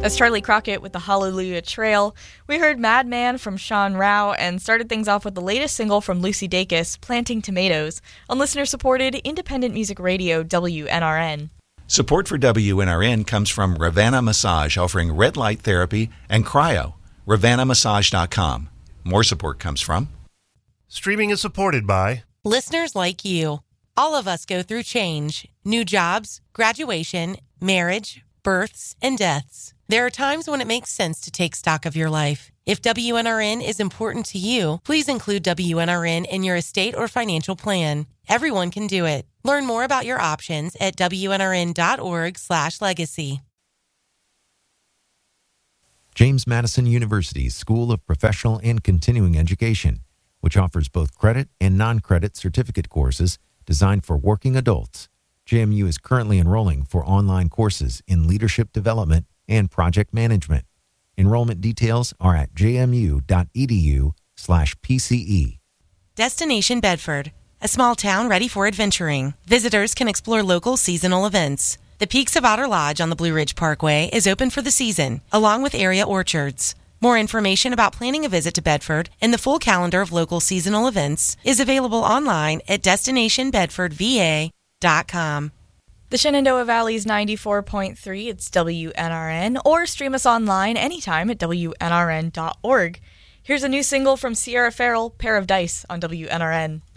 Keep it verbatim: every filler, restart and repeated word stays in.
As Charlie Crockett with the Hallelujah Trail, we heard Madman from Sean Rao and started things off with the latest single from Lucy Dacus, Planting Tomatoes, on listener-supported independent music radio W N R N. Support for W N R N comes from Ravana Massage, offering red light therapy and cryo. Ravana Massage dot com. More support comes from... Streaming is supported by... listeners like you. All of us go through change, new jobs, graduation, marriage, births, and deaths. There are times when it makes sense to take stock of your life. If W N R N is important to you, please include W N R N in your estate or financial plan. Everyone can do it. Learn more about your options at W N R N dot org slash legacy. James Madison University's School of Professional and Continuing Education, which offers both credit and non-credit certificate courses designed for working adults. J M U is currently enrolling for online courses in leadership development and project management. Enrollment details are at jmu.edu slash PCE. Destination Bedford, a small town ready for adventuring. Visitors can explore local seasonal events. The Peaks of Otter Lodge on the Blue Ridge Parkway is open for the season, along with area orchards. More information about planning a visit to Bedford and the full calendar of local seasonal events is available online at destination bedford v a dot com. The Shenandoah Valley's ninety-four point three, it's W N R N, or stream us online anytime at W N R N dot org. Here's a new single from Sierra Farrell, Pair of Dice, on W N R N.